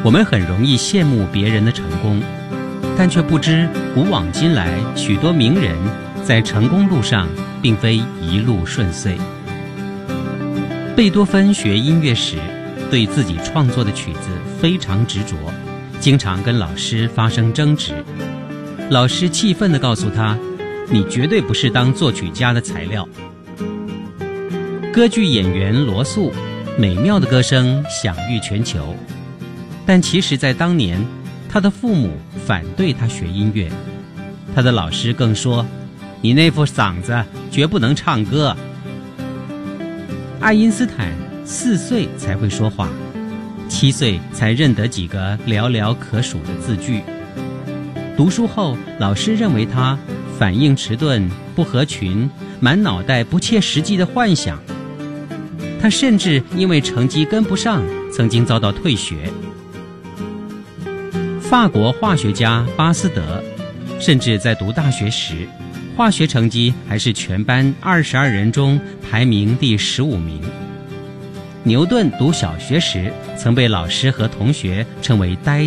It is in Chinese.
我们很容易羡慕别人的成功，但却不知古往今来许多名人在成功路上并非一路顺遂。贝多芬学音乐时，对自己创作的曲子非常执着，经常跟老师发生争执。老师气愤地告诉他，你绝对不是当作曲家的材料。歌剧演员罗素美妙的歌声享誉全球，但其实在当年，他的父母反对他学音乐，他的老师更说，你那副嗓子绝不能唱歌。爱因斯坦4岁才会说话，7岁才认得几个寥寥可数的字句。读书后，老师认为他反应迟钝、不合群，满脑袋不切实际的幻想。他甚至因为成绩跟不上，曾经遭到退学。法国化学家巴斯德，甚至在读大学时，化学成绩还是全班22人中排名第15名。牛顿读小学时，曾被老师和同学称为呆